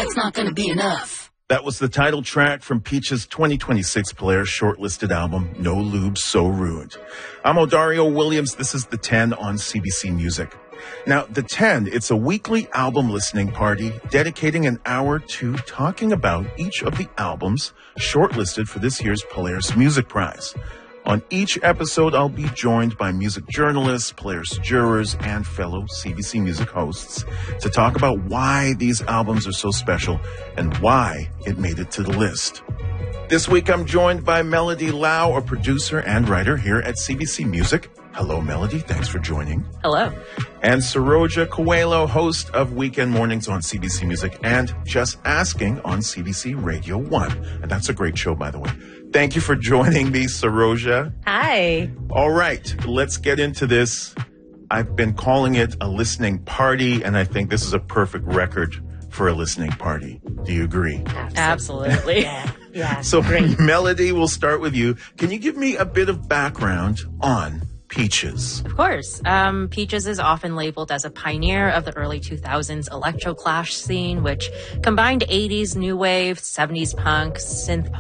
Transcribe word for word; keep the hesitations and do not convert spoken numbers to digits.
that's not going to be enough. That was the title track from Peach's twenty twenty-six Polaris shortlisted album, No Lube, So Rude. I'm Odario Williams. This is The ten on C B C Music. Now, The ten, it's a weekly album listening party dedicating an hour to talking about each of the albums shortlisted for this year's Polaris Music Prize. On each episode, I'll be joined by music journalists, Polaris jurors, and fellow C B C Music hosts to talk about why these albums are so special and why it made it to the list. This week, I'm joined by Melody Lau, a producer and writer here at C B C Music. Hello, Melody. Thanks for joining. Hello. And Saroja Coelho, host of Weekend Mornings on C B C Music and Just Asking on C B C Radio one. And that's a great show, by the way. Thank you for joining me, Saroja. Hi. All right, let's get into this. I've been calling it a listening party, and I think this is a perfect record for a listening party. Do you agree? Absolutely. Yeah, yeah. So, Great. Melody, we'll start with you. Can you give me a bit of background on Peaches? Of course. Um, Peaches is often labeled as a pioneer of the early two thousands electro clash scene, which combined eighties new wave, seventies punk, synth